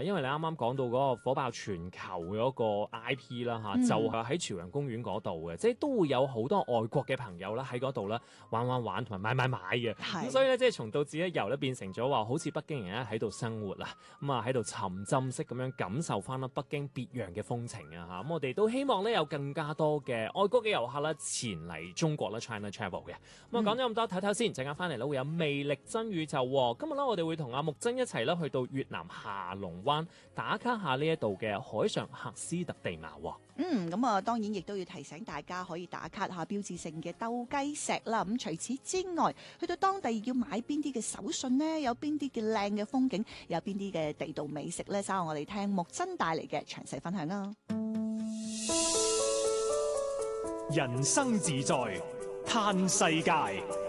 因為你啱啱講到嗰個火爆全球嗰個 IP 啦嚇，就係喺朝陽公園嗰度嘅，即係都會有好多外國嘅朋友啦喺嗰度啦玩同埋買嘅。咁所以咧，即係從到此一遊咧變成咗話，好似北京人咧喺度生活啊，咁啊喺度沉浸式咁樣感受翻啦北京別樣嘅風情啊嚇。咁我哋都希望咧有更加多嘅外國嘅遊客啦前嚟中國啦 China Travel 嘅。咁啊講咗咁多，睇睇先，陣間翻嚟咧會有魅力真宇宙。今日咧我哋會同阿木真一齊咧去到越南下龍灣打卡下呢一度嘅海上喀斯特地貌。 咁啊，當然亦都要提醒大家可以打卡下標誌性嘅鬥雞石啦。咁除此之外，去到當地要買邊啲嘅手信呢？有邊啲嘅靚嘅風景，有邊啲嘅地道美食呢？稍後我哋聽木真帶嚟嘅詳細分享啊！ 人生自在嘆世界。